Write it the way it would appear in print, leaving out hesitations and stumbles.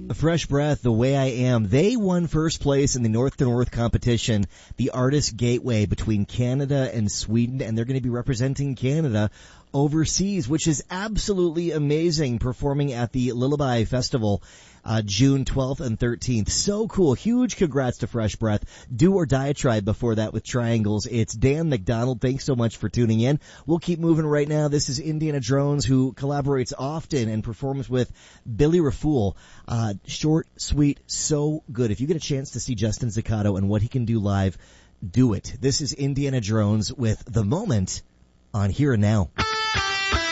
Fresh Breath, The Way I Am, they won first place in the North to North competition, the Artist Gateway between Canada and Sweden, and they're going to be representing Canada overseas, which is absolutely amazing, performing at the Lullaby Festival June 12th and 13th. So cool. Huge congrats to Fresh Breath. Do or Diatribe before that with Triangles. It's Dan McDonald. Thanks so much for tuning in. We'll keep moving right now. This is Indiana Drones, who collaborates often and performs with Billy Raffoul. Short, sweet, so good. If you get a chance to see Justin Zaccato and what he can do live, do it. This is Indiana Drones with The Moment on Here and Now.